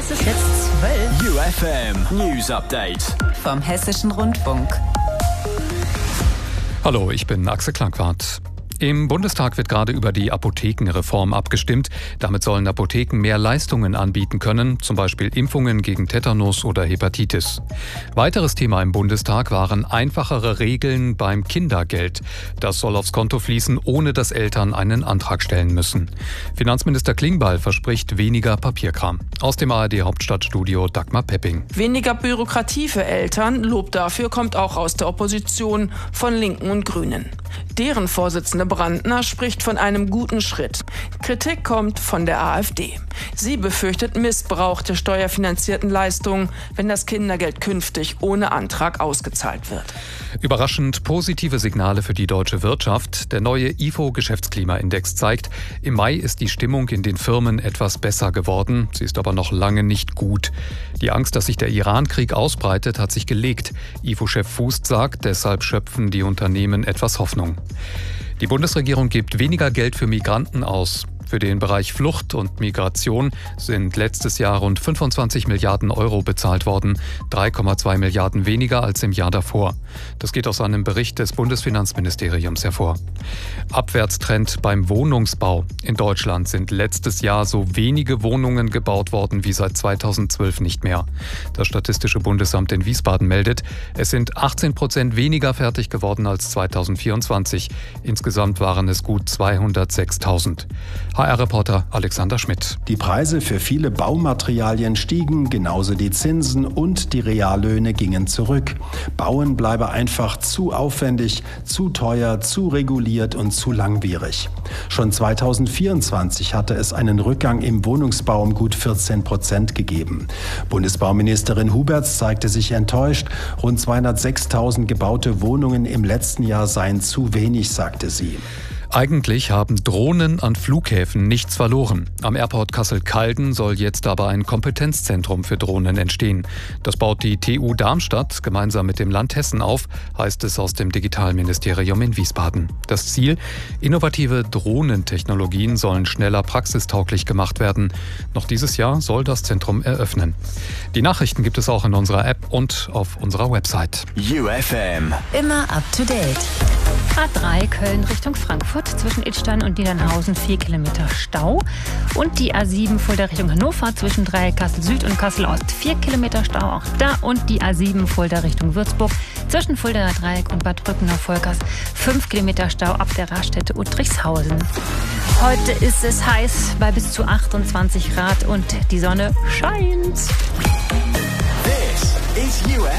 Es ist jetzt 12. UFM News Update Vom Hessischen Rundfunk. Hallo, ich bin Axel Klangwart. Im Bundestag wird gerade über die Apothekenreform abgestimmt. Damit sollen Apotheken mehr Leistungen anbieten können, zum Beispiel Impfungen gegen Tetanus oder Hepatitis. Weiteres Thema im Bundestag waren einfachere Regeln beim Kindergeld. Das soll aufs Konto fließen, ohne dass Eltern einen Antrag stellen müssen. Finanzminister Klingbeil verspricht weniger Papierkram. Aus dem ARD-Hauptstadtstudio Dagmar Pepping. Weniger Bürokratie für Eltern, Lob dafür kommt auch aus der Opposition von Linken und Grünen. Deren Vorsitzende Brandner spricht von einem guten Schritt. Kritik kommt von der AfD. Sie befürchtet Missbrauch der steuerfinanzierten Leistungen, wenn das Kindergeld künftig ohne Antrag ausgezahlt wird. Überraschend positive Signale für die deutsche Wirtschaft. Der neue IFO-Geschäftsklimaindex zeigt, im Mai ist die Stimmung in den Firmen etwas besser geworden. Sie ist aber noch lange nicht gut. Die Angst, dass sich der Iran-Krieg ausbreitet, hat sich gelegt. IFO-Chef Fußt sagt, deshalb schöpfen die Unternehmen etwas Hoffnung. Die Bundesregierung gibt weniger Geld für Migranten aus. Für den Bereich Flucht und Migration sind letztes Jahr rund 25 Milliarden Euro bezahlt worden, 3,2 Milliarden weniger als im Jahr davor. Das geht aus einem Bericht des Bundesfinanzministeriums hervor. Abwärtstrend beim Wohnungsbau. In Deutschland sind letztes Jahr so wenige Wohnungen gebaut worden wie seit 2012 nicht mehr. Das Statistische Bundesamt in Wiesbaden meldet, es sind 18% weniger fertig geworden als 2024. Insgesamt waren es gut 206.000. HR-Reporter Alexander Schmidt. Die Preise für viele Baumaterialien stiegen, genauso die Zinsen und die Reallöhne gingen zurück. Bauen bleibe einfach zu aufwendig, zu teuer, zu reguliert und zu langwierig. Schon 2024 hatte es einen Rückgang im Wohnungsbau um gut 14% gegeben. Bundesbauministerin Huberts zeigte sich enttäuscht. Rund 206.000 gebaute Wohnungen im letzten Jahr seien zu wenig, sagte sie. Eigentlich haben Drohnen an Flughäfen nichts verloren. Am Airport Kassel-Calden soll jetzt aber ein Kompetenzzentrum für Drohnen entstehen. Das baut die TU Darmstadt gemeinsam mit dem Land Hessen auf, heißt es aus dem Digitalministerium in Wiesbaden. Das Ziel: innovative Drohnentechnologien sollen schneller praxistauglich gemacht werden. Noch dieses Jahr soll das Zentrum eröffnen. Die Nachrichten gibt es auch in unserer App und auf unserer Website. UFM Immer up to date. A3 Köln Richtung Frankfurt, zwischen Idstein und Niedernhausen 4 Kilometer Stau. Und die A7 Fulda Richtung Hannover, zwischen Kassel Süd und Kassel Ost 4 Kilometer Stau auch da. Und die A7 Fulda Richtung Würzburg, zwischen Fuldaer Dreieck und Bad Brückenau-Volkers 5 Kilometer Stau ab der Raststätte Uttrichshausen. Heute ist es heiß bei bis zu 28 Grad und die Sonne scheint. This is UFM